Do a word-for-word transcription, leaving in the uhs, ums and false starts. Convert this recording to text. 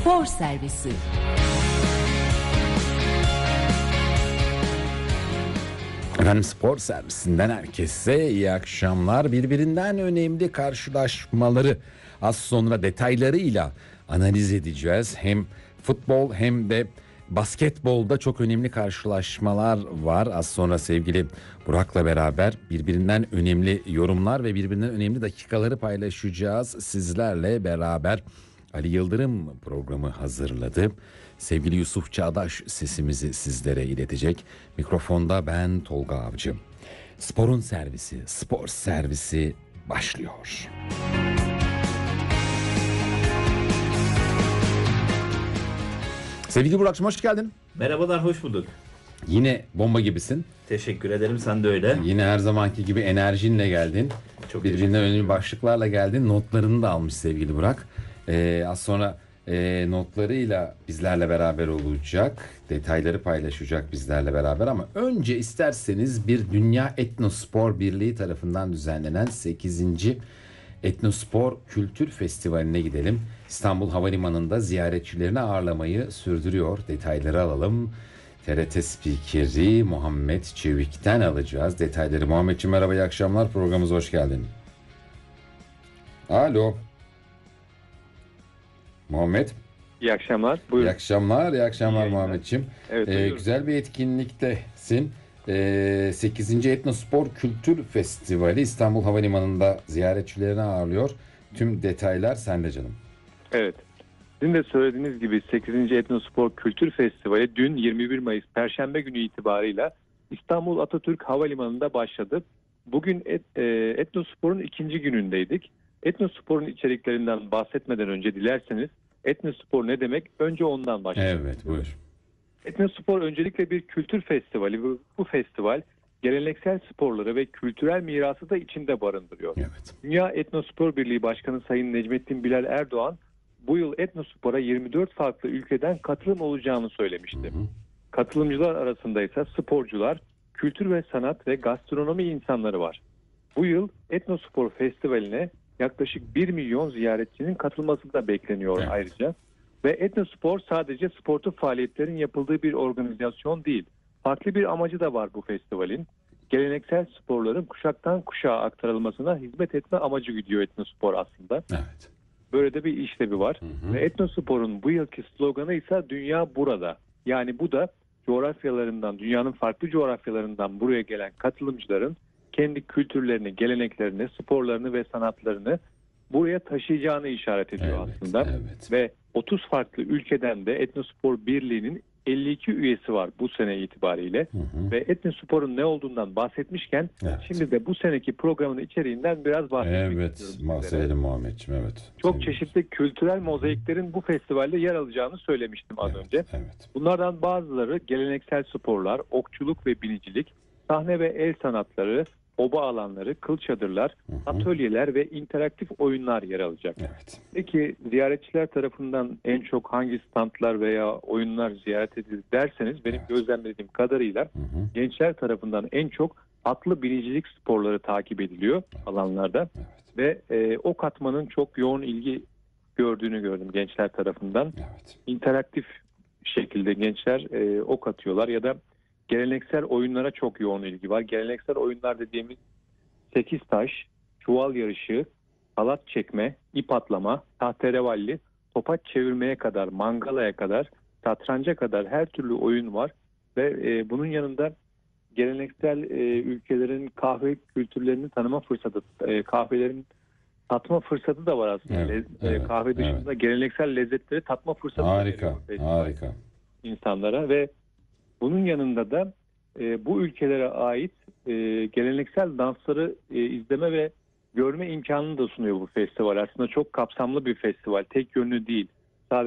Spor Servisi. Efendim, spor servisinden herkese iyi akşamlar. Birbirinden önemli karşılaşmaları az sonra detaylarıyla analiz edeceğiz. Hem futbol hem de basketbolda çok önemli karşılaşmalar var. Az sonra sevgili Burak'la beraber birbirinden önemli yorumlar ve birbirinden önemli dakikaları paylaşacağız sizlerle beraber. Ali Yıldırım programı hazırladı. Sevgili Yusuf Çağdaş sesimizi sizlere iletecek. Mikrofonda ben Tolga Avcı. Sporun servisi, spor servisi başlıyor. Sevgili Burak'cığım, hoş geldin. Merhabalar, hoş bulduk. Yine bomba gibisin. Teşekkür ederim, sen de öyle. Yine her zamanki gibi enerjinle geldin. Çok Birbirinden önemli başlıklarla geldin. Notlarını da almış sevgili Burak. Ee, az sonra e, notlarıyla bizlerle beraber olacak. Detayları paylaşacak bizlerle beraber. Ama önce isterseniz bir Dünya Etnospor Birliği tarafından düzenlenen sekizinci Etnospor Kültür Festivali'ne gidelim. İstanbul Havalimanı'nda ziyaretçilerini ağırlamayı sürdürüyor. Detayları alalım. T R T spikeri Muhammed Çevik'ten alacağız detayları. Muhammedciğim merhaba, iyi akşamlar. Programımıza hoş geldin. Alo. Muhammed. İyi akşamlar. Buyurun. İyi akşamlar, iyi akşamlar Muhammedciğim. Evet, ee, güzel bir etkinliktesin. Ee, sekizinci Etnospor Kültür Festivali İstanbul Havalimanı'nda ziyaretçilerini ağırlıyor. Tüm detaylar sende canım. Evet. Sizin de söylediğiniz gibi sekizinci Etnospor Kültür Festivali dün yirmi bir Mayıs Perşembe günü itibarıyla İstanbul Atatürk Havalimanı'nda başladı. Bugün et, e, Etnospor'un ikinci günündeydik. Etnospor'un içeriklerinden bahsetmeden önce dilerseniz Etnospor ne demek? Önce ondan başlayalım. Evet, buyur. Etnospor öncelikle bir kültür festivali. Bu, bu festival geleneksel sporları ve kültürel mirası da içinde barındırıyor. Evet. Dünya Etnospor Birliği Başkanı Sayın Necmettin Bilal Erdoğan bu yıl Etnospor'a yirmi dört farklı ülkeden katılım olacağını söylemişti. Hı hı. Katılımcılar arasında ise sporcular, kültür ve sanat ve gastronomi insanları var. Bu yıl Etnospor Festivali'ne yaklaşık bir milyon ziyaretçinin katılması da bekleniyor, evet. Ayrıca. Ve Etnospor sadece sportif faaliyetlerin yapıldığı bir organizasyon değil. Farklı bir amacı da var bu festivalin. Geleneksel sporların kuşaktan kuşağa aktarılmasına hizmet etme amacı güdüyor Etnospor aslında. Evet. Böyle de bir işlevi var. Hı hı. Ve Etnospor'un bu yılki sloganı ise Dünya Burada. Yani bu da coğrafyalarından, dünyanın farklı coğrafyalarından buraya gelen katılımcıların kendi kültürlerini, geleneklerini, sporlarını ve sanatlarını buraya taşıyacağını işaret ediyor, evet, aslında. Evet. Ve otuz farklı ülkeden de Etnospor Birliği'nin elli iki üyesi var bu sene itibariyle. Hı hı. Ve Etnospor'un ne olduğundan bahsetmişken, evet, şimdi de bu seneki programın içeriğinden biraz bahsetmek evet, istiyorum. Evet, bahsedelim Muhammedciğim, evet. Çok Senin çeşitli için. kültürel mozaiklerin bu festivalde yer alacağını söylemiştim az evet, önce. Evet. Bunlardan bazıları geleneksel sporlar, okçuluk ve binicilik, sahne ve el sanatları, oba alanları, kıl çadırlar, hı hı. atölyeler ve interaktif oyunlar yer alacak. Evet. Peki ziyaretçiler tarafından en çok hangi standlar veya oyunlar ziyaret edildi derseniz, benim evet. gözlemlediğim kadarıyla hı hı. gençler tarafından en çok atlı binicilik sporları takip ediliyor, evet. alanlarda. Evet. Ve e, ok atmanın çok yoğun ilgi gördüğünü gördüm gençler tarafından. Evet. İnteraktif şekilde gençler e, ok atıyorlar ya da geleneksel oyunlara çok yoğun ilgi var. Geleneksel oyunlar dediğimiz sekiz taş, çuval yarışı, halat çekme, ip atlama, tahterevalli, topaç çevirmeye kadar, mangalaya kadar, satranca kadar her türlü oyun var. Ve e, bunun yanında geleneksel e, ülkelerin kahve kültürlerini tanıma fırsatı, e, kahvelerin tatma fırsatı da var aslında. Evet, Le, evet, kahve dışında evet. geleneksel lezzetleri tatma fırsatı harika, da veriyor harika. insanlara ve bunun yanında da e, bu ülkelere ait e, geleneksel dansları e, izleme ve görme imkanını da sunuyor bu festival. Aslında çok kapsamlı bir festival, tek yönlü değil.